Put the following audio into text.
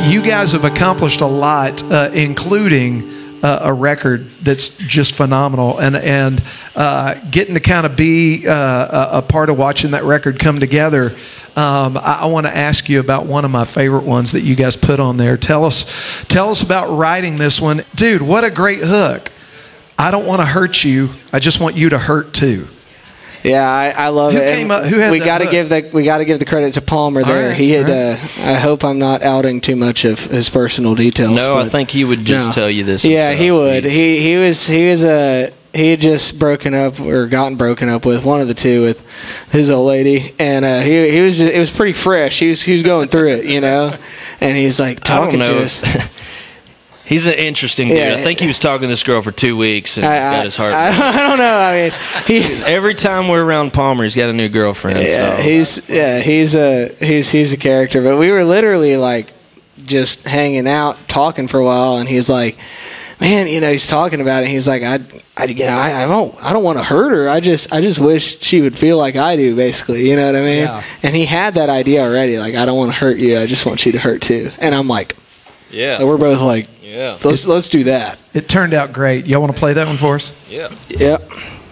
you guys have accomplished a lot, including a record that's just phenomenal, and getting to kind of be a part of watching that record come together. I want to ask you about one of my favorite ones that you guys put on there. Tell us about writing this one, dude. What a great hook! I don't want to hurt you. I just want you to hurt too. Yeah, I love it. We got to give the credit to Palmer there. He had. I hope I'm not outing too much of his personal details. No, I think he would just tell you this. Yeah, himself. he would. He had just broken up or gotten broken up with one of the two with his old lady, and he was. It was pretty fresh. He was going through it, and he's like talking to us. He's an interesting dude. Yeah. I think he was talking to this girl for 2 weeks and got his heart. I don't know. I mean, every time we're around Palmer, he's got a new girlfriend. Yeah, so. he's a character. But we were literally like just hanging out, talking for a while, and he's like, man, he's talking about it. He's like, I don't want to hurt her. I just wish she would feel like I do, basically. You know what I mean? Yeah. And he had that idea already. Like, I don't want to hurt you. I just want you to hurt too. And I'm like, yeah. We're both like, yeah. Let's do that. It turned out great. Y'all want to play that one for us? Yeah. Yep.